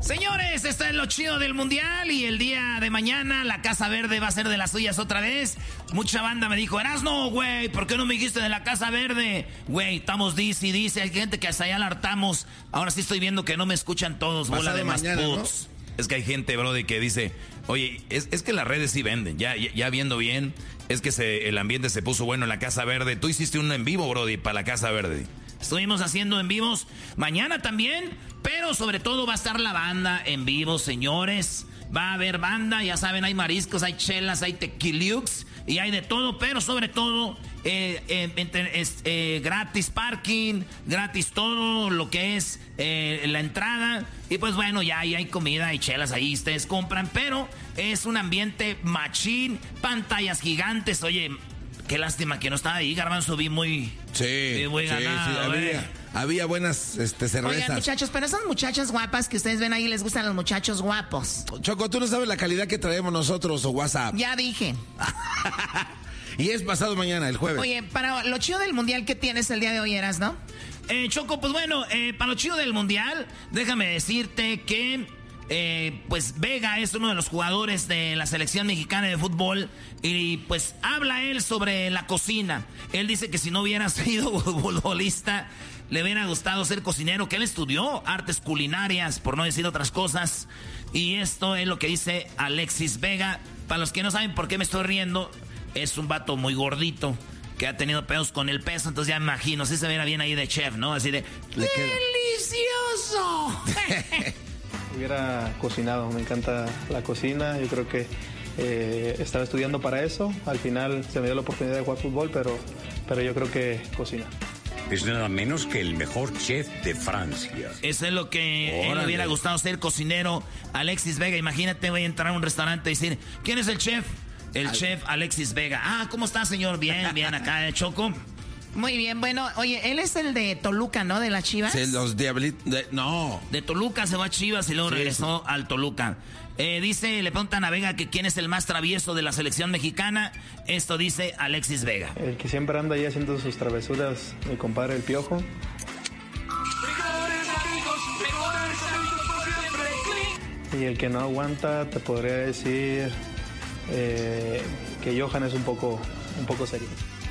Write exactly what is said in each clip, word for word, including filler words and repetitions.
Señores, está en lo chido del mundial y el día de mañana la Casa Verde va a ser de las suyas otra vez. Mucha banda me dijo, Erasno, güey, ¿por qué no me dijiste de la Casa Verde? Güey, estamos dice y dice, hay gente que hasta allá la hartamos. Ahora sí estoy viendo que no me escuchan todos, bola de más putos. ¿No? Es que hay gente, brody, que dice, oye, es, es que las redes sí venden, ya, ya, ya viendo bien, es que se, el ambiente se puso bueno en la Casa Verde. Tú hiciste uno en vivo, brody, para la Casa Verde. Estuvimos haciendo en vivos mañana también, pero sobre todo va a estar la banda en vivo, señores. Va a haber banda, ya saben, hay mariscos, hay chelas, hay tequiliux y hay de todo, pero sobre todo eh, eh, es, eh, gratis parking, gratis todo lo que es eh, la entrada. Y pues bueno, ya ahí hay comida, hay chelas, ahí ustedes compran, pero es un ambiente machín, pantallas gigantes, oye... Qué lástima que no estaba ahí, Garbanzo, vi muy... Sí, vi muy sí, ganado, sí, había, había buenas este, cervezas. Oigan, muchachos, pero esas muchachas guapas que ustedes ven ahí, les gustan los muchachos guapos. Choco, tú no sabes la calidad que traemos nosotros o WhatsApp. Ya dije. Y es pasado mañana, el jueves. Oye, para lo chido del mundial, ¿qué tienes el día de hoy, Eras, no? Eh, Choco, pues bueno, eh, para lo chido del mundial, déjame decirte que... Eh, pues Vega es uno de los jugadores de la selección mexicana de fútbol y pues habla él sobre la cocina. Él dice que si no hubiera sido futbolista le hubiera gustado ser cocinero, que él estudió artes culinarias, por no decir otras cosas. Y esto es lo que dice Alexis Vega. Para los que no saben por qué me estoy riendo, es un vato muy gordito que ha tenido pedos con el peso, entonces ya me imagino, si se viera bien ahí de chef, ¿no? Así de ¡delicioso! Hubiera cocinado, me encanta la cocina, yo creo que eh, estaba estudiando para eso, al final se me dio la oportunidad de jugar fútbol, pero, pero yo creo que cocina. Es nada menos que el mejor chef de Francia. Eso es lo que él le hubiera gustado, ser cocinero. Alexis Vega, imagínate, voy a entrar a un restaurante y decir, ¿quién es el chef? El Al... chef Alexis Vega. Ah, ¿cómo está, señor? Bien, bien, acá de Choco. Muy bien, bueno, oye, él es el de Toluca, ¿no? De las Chivas. Sí, los Diablitos, de, no. De Toluca se va a Chivas y luego sí, regresó sí. al Toluca. Eh, dice, le preguntan a Vega que quién es el más travieso de la selección mexicana. Esto dice Alexis Vega. El que siempre anda ahí haciendo sus travesuras, mi compadre el Piojo. Y el que no aguanta, te podría decir eh, que Johan es un poco, un poco serio.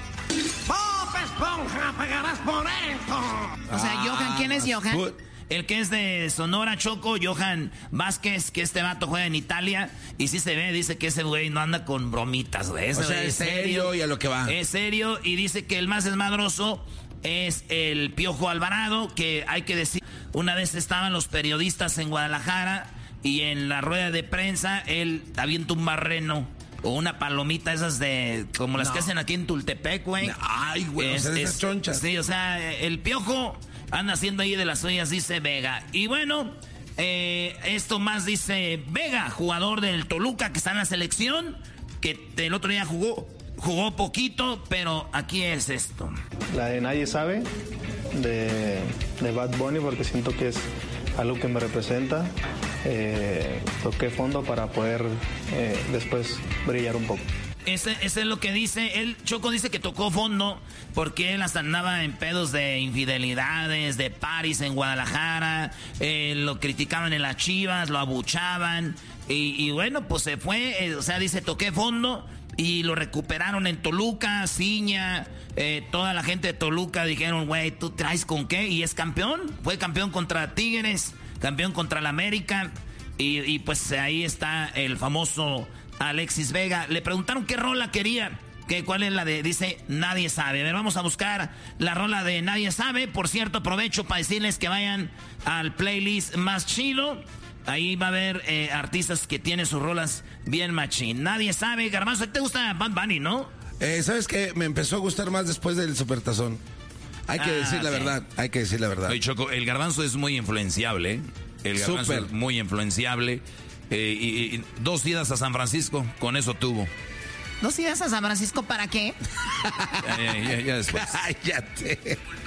Esponja, pagarás por esto. O sea, Johan, ¿quién es Johan? El que es de Sonora, Choco, Johan Vázquez, que este vato juega en Italia. Y sí se ve, dice que ese güey no anda con bromitas, güey. O sea, es serio y a lo que va. Es serio y dice que el más desmadroso es el Piojo Alvarado, que hay que decir, una vez estaban los periodistas en Guadalajara y en la rueda de prensa él avienta un barreno o una palomita esas de como las no. que hacen aquí en Tultepec, güey. Ay, güey, o sea, esas chonchas. Sí, o sea, el Piojo anda haciendo ahí de las suyas, dice Vega. Y bueno, eh, esto más dice Vega, jugador del Toluca que está en la selección, que el otro día jugó, jugó poquito, pero aquí es esto. La de Nadie Sabe, de, de Bad Bunny, porque siento que es algo que me representa. Eh, toqué fondo para poder eh, después brillar un poco. Ese, ese es lo que dice. Él, Choco, dice que tocó fondo porque él hasta andaba en pedos de infidelidades, de paris en Guadalajara. Eh, lo criticaban en las Chivas, lo abuchaban. Y, y bueno, pues se fue. Eh, o sea, dice, toqué fondo y lo recuperaron en Toluca, Ciña. Eh, toda la gente de Toluca dijeron, güey, ¿tú traes con qué? Y es campeón. Fue campeón contra Tigres, campeón contra el América. Y, y pues ahí está el famoso Alexis Vega. Le preguntaron qué rola quería, que cuál es la de, dice, Nadie Sabe. A ver, vamos a buscar la rola de Nadie Sabe. Por cierto, aprovecho para decirles que vayan al playlist más chido. Ahí va a haber eh, artistas que tienen sus rolas bien machín. Nadie Sabe. Garbanzo, ¿te gusta Bad Bunny, no? Eh, ¿Sabes qué? Me empezó a gustar más después del Supertazón. Hay que ah, decir la sí. verdad, hay que decir la verdad. Oye, Choco, el Garbanzo es muy influenciable, ¿eh? El Garbanzo Super. es muy influenciable. Eh, y, y dos idas a San Francisco, con eso tuvo. ¿Dos idas a San Francisco para qué? ya, ya, ya, ya después. Cállate.